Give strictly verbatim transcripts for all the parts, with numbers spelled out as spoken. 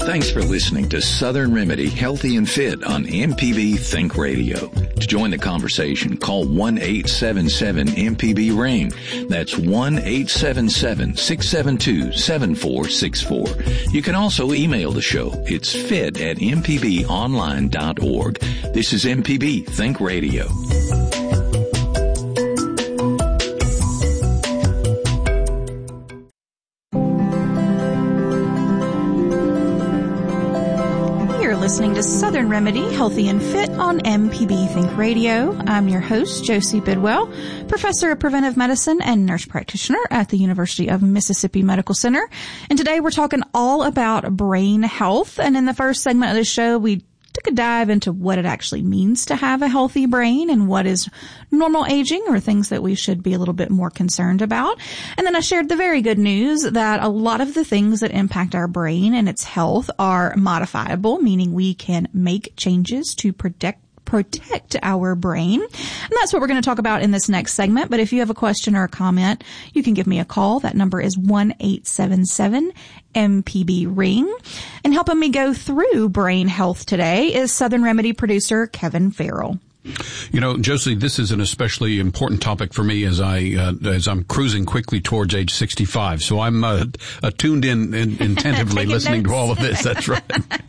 Thanks for listening to Southern Remedy Healthy and Fit on M P B Think Radio. To join the conversation, call one eight seven seven M P B ring. That's one eight seven seven, six seven two, seven four six four. You can also email the show. It's fit at m p b online dot org. This is M P B Think Radio. Listening to Southern Remedy Healthy and Fit on M P B Think Radio. I'm your host, Josie Bidwell, professor of preventive medicine and nurse practitioner at the University of Mississippi Medical Center. And today we're talking all about brain health. And in the first segment of the show, we took a dive into what it actually means to have a healthy brain and what is normal aging or things that we should be a little bit more concerned about. And then I shared the very good news that a lot of the things that impact our brain and its health are modifiable, meaning we can make changes to protect protect our brain. And that's what we're going to talk about in this next segment. But if you have a question or a comment, you can give me a call. That number is one eight seven seven M P B ring. And helping me go through brain health today is Southern Remedy producer Kevin Farrell. You know, Josie, this is an especially important topic for me as I uh, as I'm cruising quickly towards age sixty-five. So I'm uh, uh, tuned in and intentively listening notes. to all of this. That's right.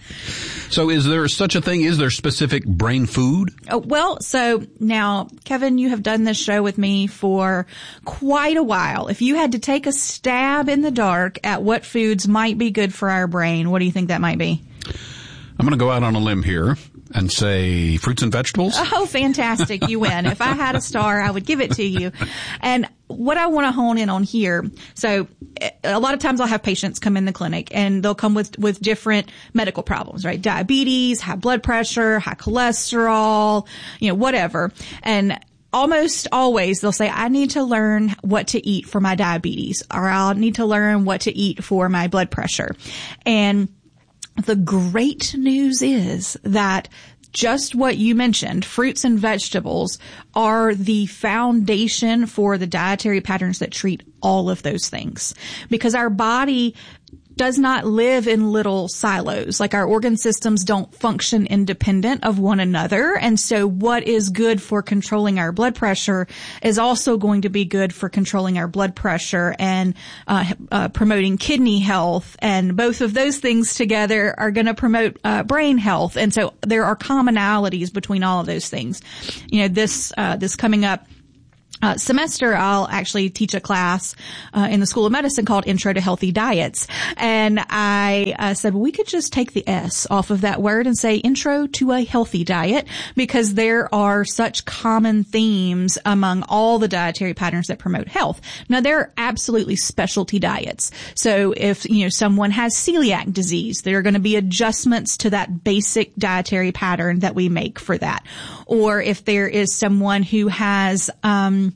So is there such a thing? Is there specific brain food? Oh, well, so now, Kevin, you have done this show with me for quite a while. If you had to take a stab in the dark at what foods might be good for our brain, what do you think that might be? I'm going to go out on a limb here and say fruits and vegetables. Oh, fantastic. You win. If I had a star, I would give it to you. And what I want to hone in on here, so a lot of times I'll have patients come in the clinic and they'll come with, with different medical problems, right? Diabetes, high blood pressure, high cholesterol, you know, whatever. And almost always they'll say, I need to learn what to eat for my diabetes, or I'll need to learn what to eat for my blood pressure. And the great news is that just what you mentioned, fruits and vegetables are the foundation for the dietary patterns that treat all of those things. Because our body does not live in little silos. Like our organ systems don't function independent of one another. And so what is good for controlling our blood pressure is also going to be good for controlling our blood pressure and uh, uh promoting kidney health. And both of those things together are going to promote uh brain health. And so there are commonalities between all of those things. You know, this uh this coming up Uh, semester, I'll actually teach a class uh, in the School of Medicine called Intro to Healthy Diets. And I uh, said, well, we could just take the S off of that word and say Intro to a Healthy Diet, because there are such common themes among all the dietary patterns that promote health. Now, there are absolutely specialty diets. So if, you know, someone has celiac disease, there are going to be adjustments to that basic dietary pattern that we make for that. Or if there is someone who has, um,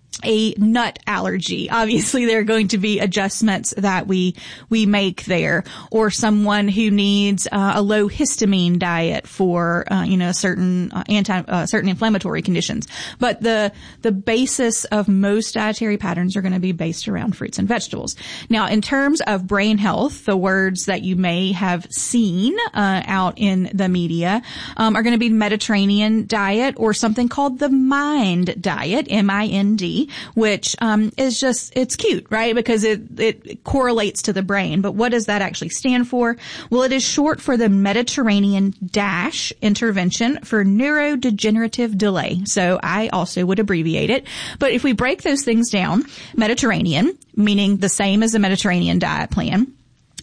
a nut allergy, obviously there are going to be adjustments that we we make there. Or someone who needs uh, a low histamine diet for uh, you know certain uh, anti uh, certain inflammatory conditions. But the the basis of most dietary patterns are going to be based around fruits and vegetables. Now, in terms of brain health, the words that you may have seen uh, out in the media um, are going to be Mediterranean diet, or something called the MIND diet, M I N D, which um is just, it's cute, right? Because it, it correlates to the brain. But what does that actually stand for? Well, it is short for the Mediterranean Dash Intervention for Neurodegenerative Delay. So I also would abbreviate it. But if we break those things down, Mediterranean, meaning the same as the Mediterranean diet plan.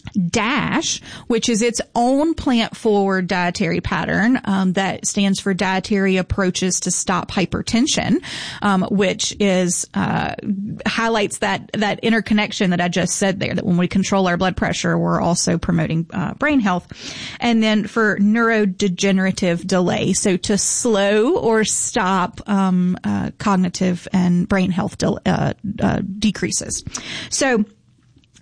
DASH, which is its own plant-forward dietary pattern um, that stands for Dietary Approaches to Stop Hypertension, um, which is uh highlights that that interconnection that I just said there, that when we control our blood pressure, we're also promoting uh, brain health. And then for neurodegenerative delay, so to slow or stop um uh cognitive and brain health del- uh, uh decreases. So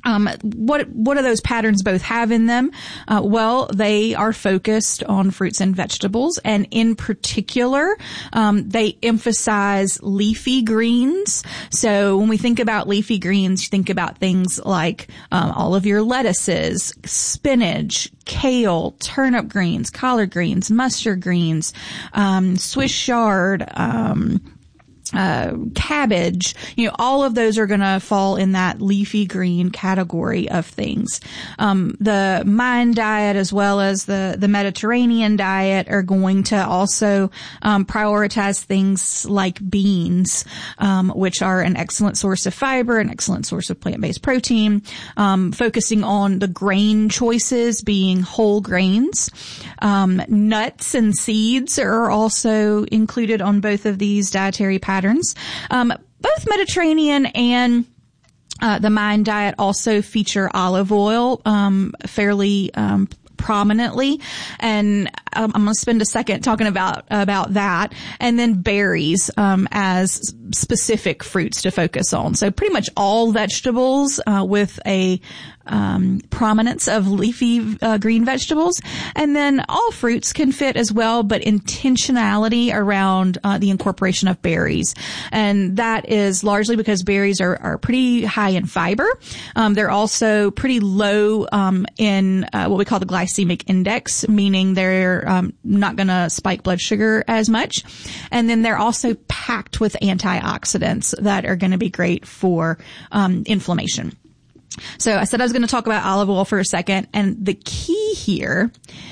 Um, what, what do those patterns both have in them? Uh, well, they are focused on fruits and vegetables, and in particular, um, they emphasize leafy greens. So when we think about leafy greens, you think about things like, um, all of your lettuces, spinach, kale, turnip greens, collard greens, mustard greens, um, Swiss chard, um, Uh, cabbage, you know, all of those are going to fall in that leafy green category of things. Um, the Mayan diet as well as the, the Mediterranean diet are going to also, um, prioritize things like beans, um, which are an excellent source of fiber, an excellent source of plant-based protein, um, focusing on the grain choices being whole grains. Um, nuts and seeds are also included on both of these dietary patterns. Um, both Mediterranean and uh, the Mayan diet also feature olive oil um, fairly um, prominently, and um, I'm going to spend a second talking about about that, and then berries um, as specific fruits to focus on. So pretty much all vegetables uh, with a Um, prominence of leafy uh, green vegetables, and then all fruits can fit as well, but intentionality around uh, the incorporation of berries, and that is largely because berries are, are pretty high in fiber. Um, they're also pretty low um, in uh, what we call the glycemic index, meaning they're um, not going to spike blood sugar as much, and then they're also packed with antioxidants that are going to be great for um, inflammation. So I said I was going to talk about olive oil for a second, and the key here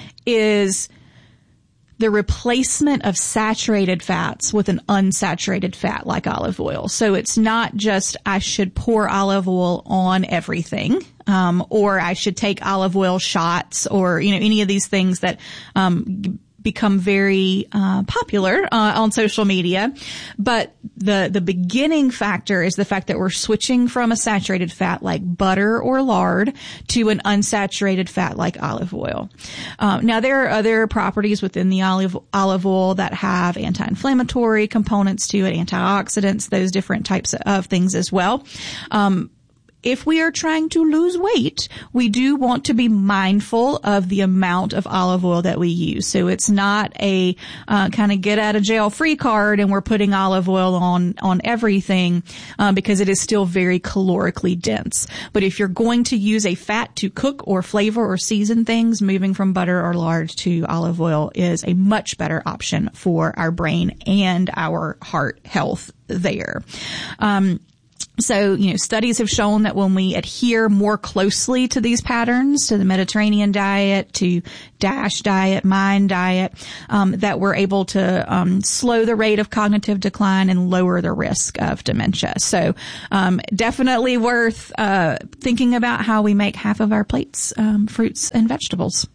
is the replacement of saturated fats with an unsaturated fat like olive oil. So it's not just I should pour olive oil on everything, um, or I should take olive oil shots, or, you know, any of these things that um become very uh popular uh, on social media. But the the beginning factor is the fact that we're switching from a saturated fat like butter or lard to an unsaturated fat like olive oil. Um, now there are other properties within the olive olive oil that have anti-inflammatory components to it, antioxidants, those different types of things as well. Um, If we are trying to lose weight, we do want to be mindful of the amount of olive oil that we use. So it's not a uh, kind of get out of jail free card and we're putting olive oil on on everything, uh, because it is still very calorically dense. But if you're going to use a fat to cook or flavor or season things, moving from butter or lard to olive oil is a much better option for our brain and our heart health there. Um, So, you know, studies have shown that when we adhere more closely to these patterns, to the Mediterranean diet, to DASH diet, Mayan diet, um, that we're able to um, slow the rate of cognitive decline and lower the risk of dementia. So, um, definitely worth uh, thinking about how we make half of our plates um, fruits and vegetables.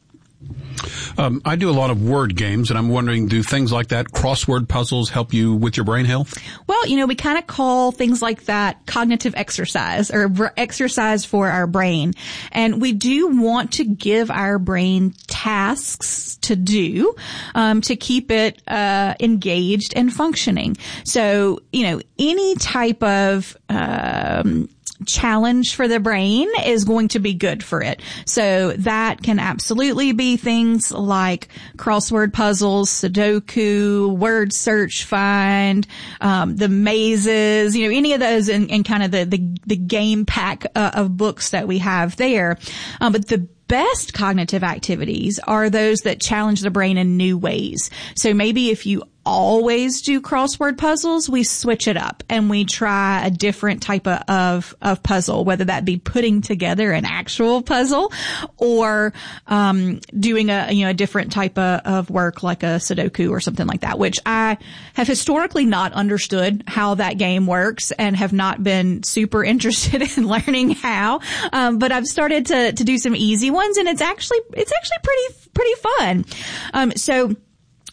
Um, I do a lot of word games, and I'm wondering, do things like that, crossword puzzles, help you with your brain health? Well, you know, we kind of call things like that cognitive exercise, or exercise for our brain. And we do want to give our brain tasks to do, um, to keep it, uh, engaged and functioning. So, you know, any type of, um, challenge for the brain is going to be good for it. So that can absolutely be things like crossword puzzles, Sudoku, word search find, um, the mazes, you know, any of those, and, and kind of the, the, the game pack uh, of books that we have there. Um, but the best cognitive activities are those that challenge the brain in new ways. So maybe if you always do crossword puzzles, we switch it up and we try a different type of, of, of puzzle, whether that be putting together an actual puzzle or, um, doing a, you know, a different type of, of work like a Sudoku or something like that, which I have historically not understood how that game works and have not been super interested in learning how. Um, but I've started to, to do some easy ones, and it's actually, it's actually pretty, pretty fun. Um, so,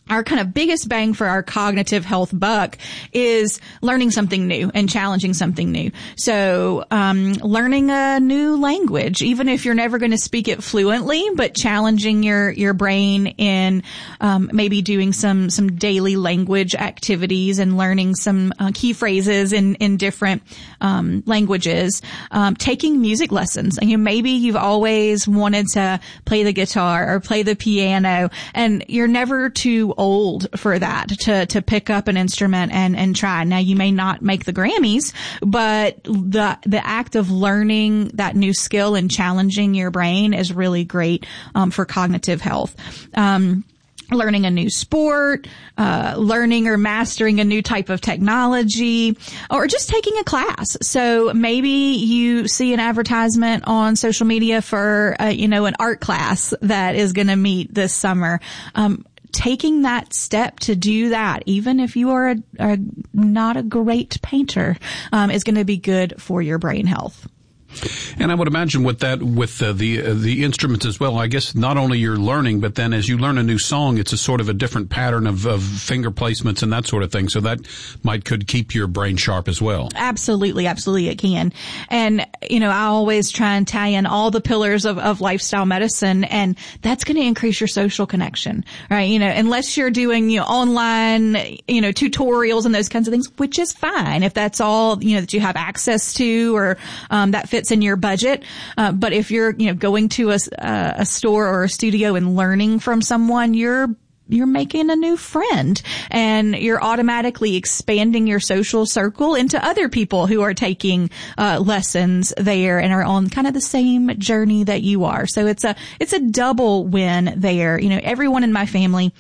our kind of biggest bang for our cognitive health buck is learning something new and challenging something new. So, um, learning a new language, even if you're never going to speak it fluently, but challenging your, your brain in, um, maybe doing some, some daily language activities and learning some uh, key phrases in, in different, um, languages, um, taking music lessons. You know, maybe you've always wanted to play the guitar or play the piano, and you're never too old for that to to pick up an instrument and and try. Now, you may not make the Grammys, but the the act of learning that new skill and challenging your brain is really great um, for cognitive health. Um, learning a new sport, uh, learning or mastering a new type of technology, or just taking a class. So maybe you see an advertisement on social media for, uh, you know, an art class that is going to meet this summer. Um, taking that step to do that, even if you are a, a, not a great painter, um, is going to be good for your brain health. And I would imagine with that, with uh, the uh, the instruments as well, I guess not only you're learning, but then as you learn a new song, it's a sort of a different pattern of, of finger placements and that sort of thing. So that might could keep your brain sharp as well. Absolutely, absolutely, it can. And you know, I always try and tie in all the pillars of, of lifestyle medicine, and that's going to increase your social connection, right? You know, unless you're doing you know online, you know, tutorials and those kinds of things, which is fine if that's all you know that you have access to, or um, that fits in your budget. Uh, but if you're, you know, going to a, a store or a studio and learning from someone, you're you're making a new friend, and you're automatically expanding your social circle into other people who are taking uh, lessons there and are on kind of the same journey that you are. So it's a it's a double win there. You know, everyone in my family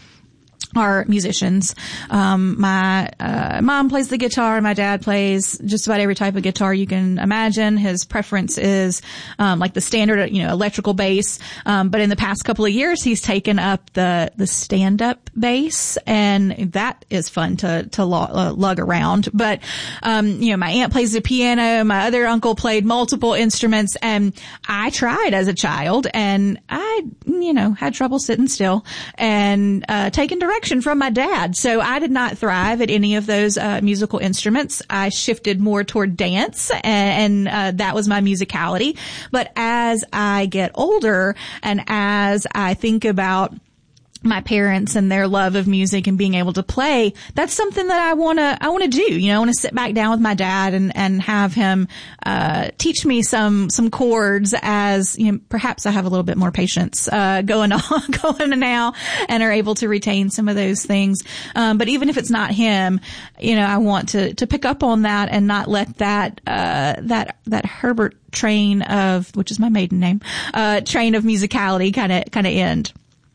are musicians. Um, my, uh, mom plays the guitar. My dad plays just about every type of guitar you can imagine. His preference is, um, like the standard, you know, electrical bass. Um, but in the past couple of years, he's taken up the, the stand-up bass, and that is fun to, to lug, uh, lug around. But, um, you know, my aunt plays the piano. My other uncle played multiple instruments, and I tried as a child, and I, you know, had trouble sitting still and, uh, taking direction from my dad. So I did not thrive at any of those uh, musical instruments. I shifted more toward dance, and, and uh, that was my musicality. But as I get older, and as I think about my parents and their love of music and being able to play, that's something that I want to, I want to do. You know, I want to sit back down with my dad and, and have him, uh, teach me some, some chords, as, you know, perhaps I have a little bit more patience, uh, going on, going now, and are able to retain some of those things. Um, but even if it's not him, you know, I want to, to pick up on that and not let that, uh, that, that Herbert train of, which is my maiden name, uh, train of musicality kind of, kind of end.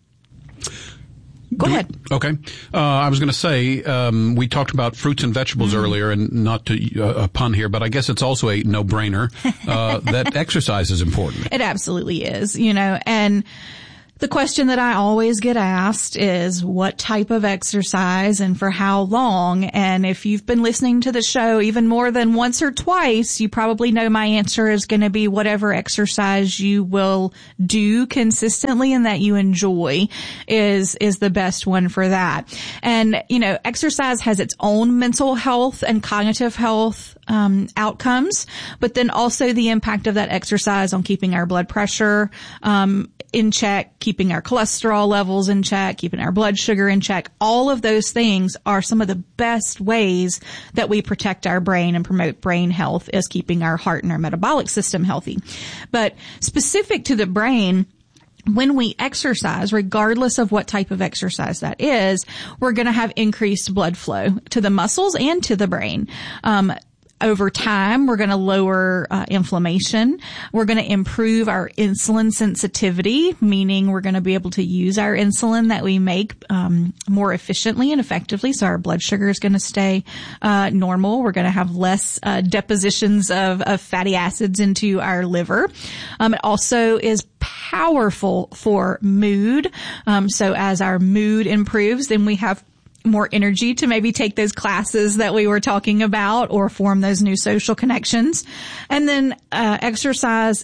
Go ahead. Okay. Uh, I was going to say, um, we talked about fruits and vegetables mm-hmm. earlier, and not to uh, a pun here, but I guess it's also a no-brainer uh, that exercise is important. It absolutely is, you know, and the question that I always get asked is what type of exercise and for how long. And if you've been listening to the show even more than once or twice, you probably know my answer is going to be whatever exercise you will do consistently and that you enjoy is, is the best one for that. And, you know, exercise has its own mental health and cognitive health um, outcomes, but then also the impact of that exercise on keeping our blood pressure, um, in check, keeping our cholesterol levels in check, keeping our blood sugar in check. All of those things are some of the best ways that we protect our brain and promote brain health, is keeping our heart and our metabolic system healthy. But specific to the brain, when we exercise, regardless of what type of exercise that is, we're going to have increased blood flow to the muscles and to the brain. Um, Over time, we're going to lower uh, inflammation. We're going to improve our insulin sensitivity, meaning we're going to be able to use our insulin that we make um, more efficiently and effectively. So our blood sugar is going to stay uh, normal. We're going to have less uh, depositions of, of fatty acids into our liver. Um, it also is powerful for mood. Um, so as our mood improves, then we have more energy to maybe take those classes that we were talking about or form those new social connections. And then uh, exercise is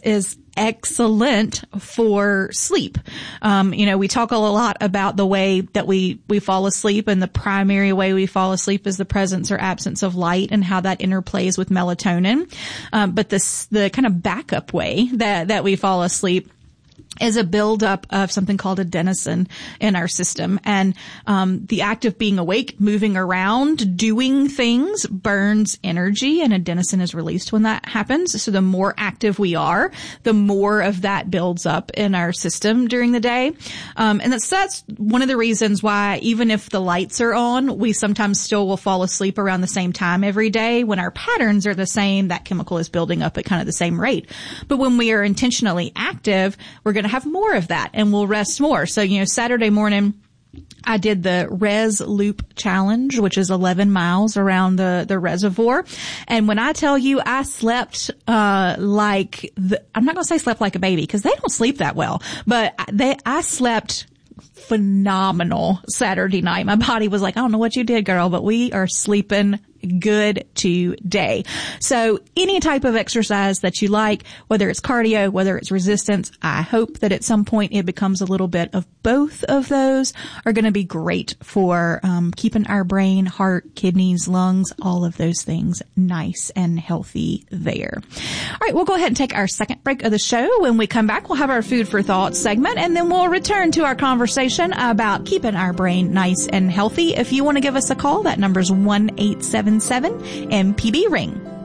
excellent for sleep. Um, you know, we talk a lot about the way that we, we fall asleep, and the primary way we fall asleep is the presence or absence of light and how that interplays with melatonin. Um, but this, the kind of backup way that, that we fall asleep is a buildup of something called adenosine in our system. And um the act of being awake, moving around, doing things burns energy, and adenosine is released when that happens. So the more active we are, the more of that builds up in our system during the day. Um and that's, that's one of the reasons why even if the lights are on, we sometimes still will fall asleep around the same time every day. When our patterns are the same, that chemical is building up at kind of the same rate. But when we are intentionally active, we're going to have more of that and we'll rest more. So, you know, Saturday morning, I did the Res Loop Challenge, which is eleven miles around the, the reservoir. And when I tell you I slept, uh, like the, I'm not going to say slept like a baby because they don't sleep that well, but they, I slept phenomenal Saturday night. My body was like, I don't know what you did, girl, but we are sleeping good today. So any type of exercise that you like, whether it's cardio, whether it's resistance, I hope that at some point it becomes a little bit of both of those, are going to be great for um keeping our brain, heart, kidneys, lungs, all of those things nice and healthy there. All right, we'll go ahead and take our second break of the show. When we come back, we'll have our Food for Thought segment, and then we'll return to our conversation about keeping our brain nice and healthy. If you want to give us a call, that number is one eight seven seven M P B ring.